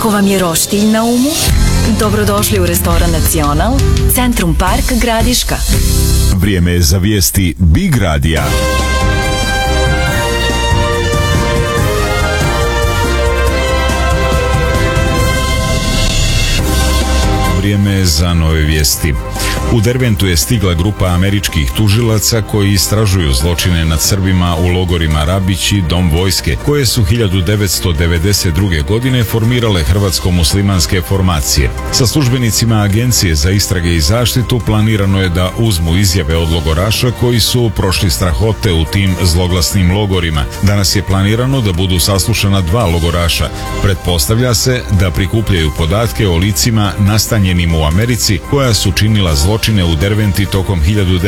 Ako vam je roštilj na umu, dobrodošli u restoran Nacional, Centrum Park Gradiška. Vrijeme je za vijesti Big Radija. Vrijeme je za nove vijesti. U Derventu je stigla grupa američkih tužilaca koji istražuju zločine nad Srbima u logorima Rabić i Dom vojske, koje su 1992. godine formirale hrvatsko-muslimanske formacije. Sa službenicima Agencije za istrage i zaštitu planirano je da uzmu izjave od logoraša koji su prošli strahote u tim zloglasnim logorima. Danas je planirano da budu saslušana 2 logoraša. Pretpostavlja se da prikupljaju podatke o licima nastanjenim u Americi koja su činila zločine u Derventi tokom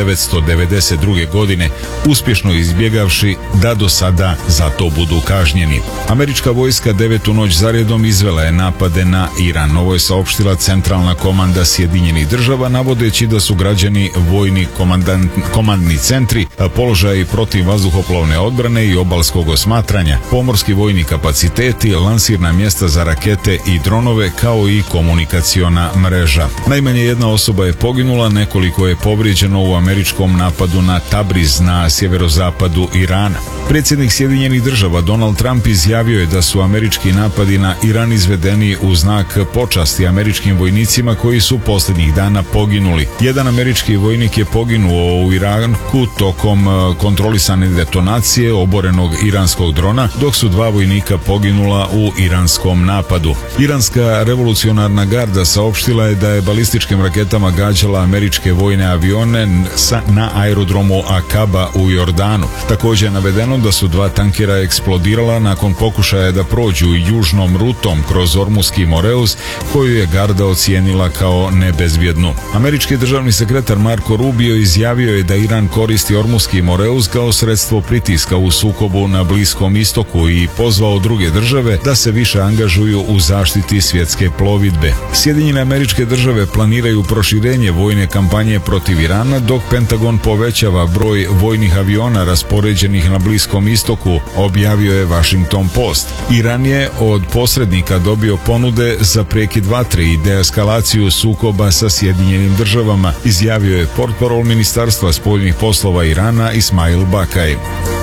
1992. godine, uspješno izbjegavši da do sada za to budu kažnjeni. Američka vojska 9. noć zaredom izvela je napade na Iran. Ovo je saopštila centralna komanda Sjedinjenih država, navodeći da su građani vojni komandni centri, položaji protiv vazduhoplovne odbrane i obalskog osmatranja, pomorski vojni kapaciteti, lansirna mjesta za rakete i dronove, kao i komunikaciona mreža. Najmanje jedna osoba je poginula, nekoliko je povrijeđeno u američkom napadu na Tabriz na sjeverozapadu Irana. Predsjednik Sjedinjenih država Donald Trump izjavio je da su američki napadi na Iran izvedeni u znak počasti američkim vojnicima koji su posljednjih dana poginuli. Jedan američki vojnik je poginuo u Iraku tokom kontrolisane detonacije oborenog iranskog drona, dok su 2 vojnika poginula u iranskom napadu. Iranska revolucionarna garda saopštila je da je balističkim raketama gađala američke vojne avione na aerodromu Akaba u Jordanu. Također je navedeno da su 2 tankera eksplodirala nakon pokušaja da prođu južnom rutom kroz Ormuski Moreus, koju je garda ocijenila kao nebezbjednu. Američki državni sekretar Marco Rubio izjavio je da Iran koristi Ormuski Moreus kao sredstvo pritiska u sukobu na Bliskom istoku i pozvao druge države da se više angažuju u zaštiti svjetske plovidbe. Sjedinjene Američke Države planiraju proširenje vojne kampanje protiv Irana, dok Pentagon povećava broj vojnih aviona raspoređenih na Bliskom istoku, objavio je Washington Post. Iran je od posrednika dobio ponude za prekid vatre i deeskalaciju sukoba sa Sjedinjenim državama, izjavio je portparol Ministarstva spoljnih poslova Irana Ismail Bakaj.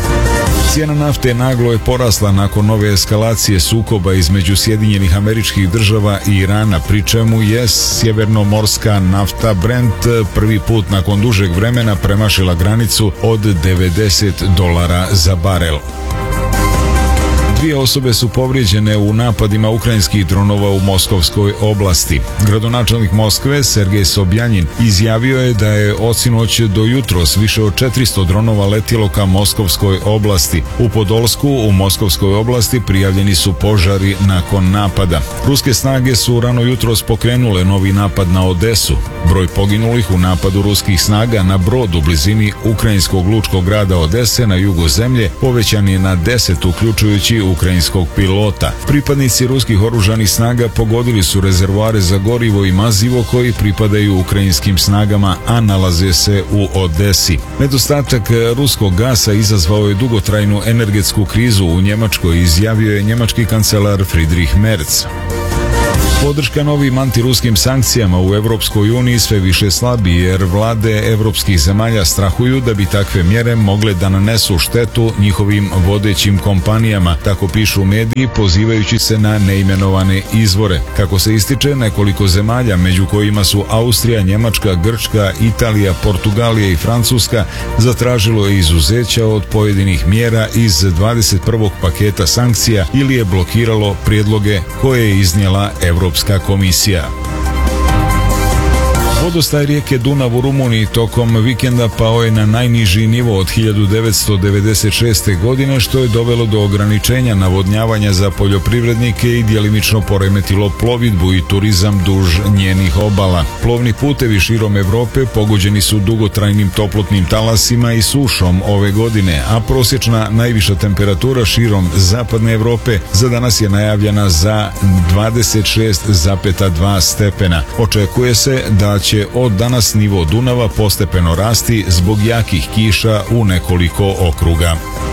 Cijena nafte naglo je porasla nakon nove eskalacije sukoba između Sjedinjenih Američkih Država i Irana, pri čemu je sjevernomorska nafta Brent prvi put nakon dužeg vremena premašila granicu od $90 za barel. 2 osobe su povrijeđene u napadima ukrajinskih dronova u Moskovskoj oblasti. Gradonačelnik Moskve Sergej Sobjanin izjavio je da je od sinoć do jutros više od 400 dronova letjelo ka Moskovskoj oblasti. U Podolsku u Moskovskoj oblasti prijavljeni su požari nakon napada. Ruske snage su rano jutros pokrenule novi napad na Odesu. Broj poginulih u napadu ruskih snaga na brod u blizini ukrajinskog lučkog grada Odese na jugu zemlje povećan je na 10, uključujući ukrajinskog pilota. Pripadnici ruskih oružanih snaga pogodili su rezervoare za gorivo i mazivo koji pripadaju ukrajinskim snagama, a nalaze se u Odesi. Nedostatak ruskog gasa izazvao je dugotrajnu energetsku krizu u Njemačkoj, izjavio je njemački kancelar Friedrich Merz. Podrška novim antiruskim sankcijama u Europskoj uniji sve više slabi, jer vlade evropskih zemalja strahuju da bi takve mjere mogle da nanesu štetu njihovim vodećim kompanijama, tako pišu mediji pozivajući se na neimenovane izvore. Kako se ističe, nekoliko zemalja, među kojima su Austrija, Njemačka, Grčka, Italija, Portugalija i Francuska, zatražilo je izuzeća od pojedinih mjera iz 21. paketa sankcija ili je blokiralo prijedloge koje je iznijela Europska komisija. Vodostaj rijeke Dunav u Rumuniji tokom vikenda pao je na najniži nivo od 1996. godine, što je dovelo do ograničenja navodnjavanja za poljoprivrednike i djelimično poremetilo plovidbu i turizam duž njenih obala. Plovni putevi širom Europe pogođeni su dugotrajnim toplotnim talasima i sušom ove godine, a prosječna najviša temperatura širom zapadne Europe za danas je najavljena za 26,2 stepena. Očekuje se da će od danas nivo Dunava postepeno rasti zbog jakih kiša u nekoliko okruga.